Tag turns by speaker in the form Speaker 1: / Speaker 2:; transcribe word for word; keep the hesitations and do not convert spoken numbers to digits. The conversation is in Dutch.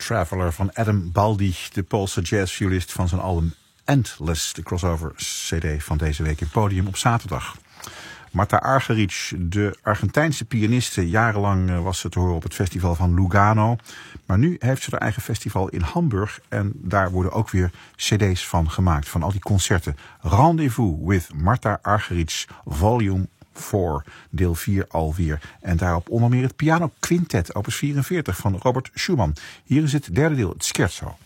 Speaker 1: Traveler van Adam Baldi, de Poolse jazzviolist van zijn album Endless, de crossover cd van deze week in Podium op zaterdag. Marta Argerich, de Argentijnse pianiste, jarenlang was ze te horen op het festival van Lugano. Maar nu heeft ze haar eigen festival in Hamburg en daar worden ook weer cd's van gemaakt, van al die concerten. Rendezvous with Marta Argerich, volume vier, deel vier alweer. En daarop onder meer het piano quintet, opus vierenveertig van Robert Schumann. Hier is het derde deel, het scherzo.